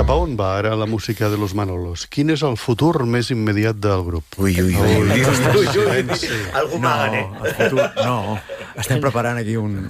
Cap a on va ara la música de los Manolos? Quin és el futur més immediat del grup? Ui. Algú m'hagan, el futur, no. Estem preparant aquí un...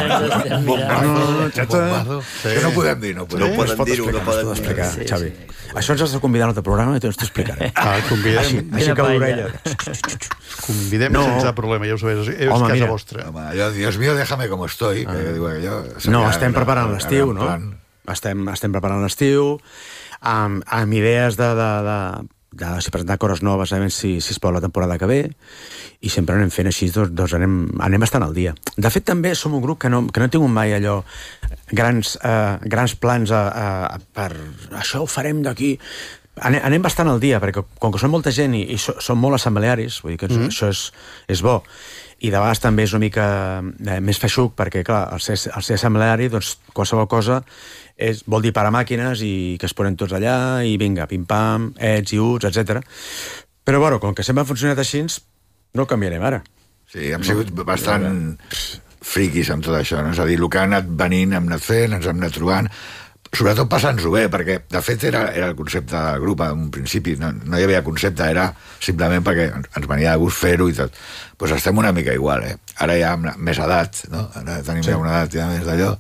Bombazo. Que no podem dir, no podem. No poden dir-ho, no poden explicar, Xavi. Això ens has de convidar a l'altre programa i t'ho explicaré. Convidem. Així que l'orella. Convidem sense problema, ja ho sabeu. És casa vostra. Dios mío, déjame como estoy. No, estem preparant l'estiu, no? Estem preparant l'estiu amb idees de si presentar coses noves, a veure si es pot la temporada que ve, i sempre anem fent així, doncs anem bastant al dia. De fet, també som un grup que no hem tingut mai allò grans plans per això ho farem d'aquí. Anem bastant al dia, perquè com que som molta gent i som molt assemblearis, vull dir que això és bo, i de vegades també és una mica més feixuc, perquè, clar, al ser assembleari, doncs qualsevol cosa vol dir parar màquines i que es ponen tots allà i vinga, pim-pam, ets i uts, etc. Però, bueno, com que sempre han funcionat així, no canviarem ara. Sí, hem sigut bastant friquis amb tot això, no? És a dir, el que ha anat venint hem anat fent, ens hem anat trobant, sobretot passant-s'ho bé, perquè de fet era el concepte del grup en un principi, no hi havia concepte, era simplement perquè ens venia de gust fer-ho i tot. Doncs estem una mica igual, Ara ja amb més edat, no? Ara tenim ja una edat ja més d'allò,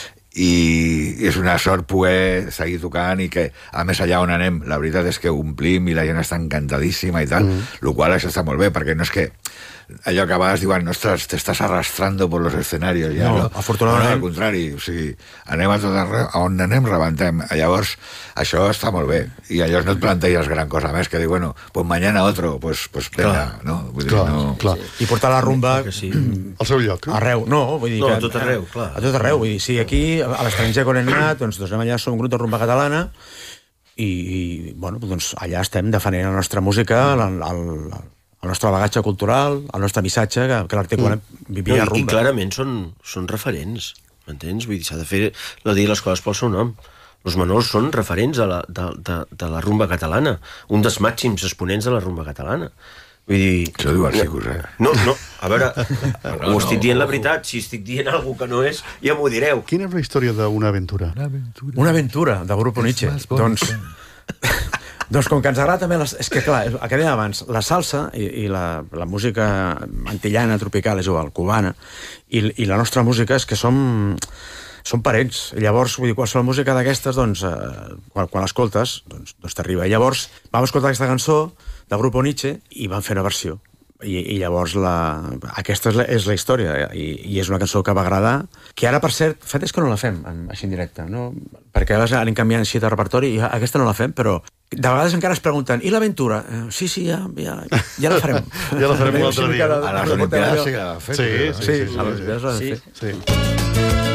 i és una sort poder seguir tocant i que, a més, allà on anem, la veritat és que omplim i la gent està encantadíssima i tal, el qual això està molt bé, perquè no és que allò que a vegades diuen, ostres, te estàs arrastrando por los escenarios ja, no? Afortunadament. No, al contrari, o sigui, anem a tot arreu, on anem rebentem. Llavors, això està molt bé, i llavors no et planteges gran cosa més, que dir, bueno, pues mañana otro, pues venga, no? Vull dir, clar. I portar la rumba al seu lloc. Arreu, no, vull dir No, que... a tot arreu, clar. A tot arreu, vull dir, sí, aquí, a l'estranger quan hem anat, doncs anem allà, som un grup de rumba catalana, i bueno, doncs allà estem defendent la nostra música, el nostre bagatge cultural, el nostre missatge, que l'article vivia rumba. I clarament són referents, m'entens? Vull dir, s'ha de fer dir les coses pel seu nom. Els Manolos són referents de la rumba catalana, un dels màxims exponents de la rumba catalana. Vull dir... Això diu Arcicus, No, a veure, ho estic dient la veritat, si estic dient alguna que no és, ja m'ho direu. Quina és la història d'Una aventura? Una aventura, de Grupo Nietzsche. Doncs com que ens agrada també... És que, clar, el que deia abans, la salsa i la música antillana, tropical, és igual, cubana, i la nostra música és que som parents. Llavors, vull dir, qualsevol música d'aquestes, doncs, quan l'escoltes, doncs t'arriba. I llavors vam escoltar aquesta cançó del Grupo Nietzsche i vam fer una versió. I llavors aquesta és la història, i és una cançó que va agradar, que ara, per cert, fet és que no la fem així en directe, no? Perquè anem canviant així de repertori, i aquesta no la fem, però de vegades encara es pregunten, i l'aventura? Sí, ja la farem. Ja la farem un altre dia. A les Olimpiades sí que la fem. Sí, a les Olimpiades la vam fer.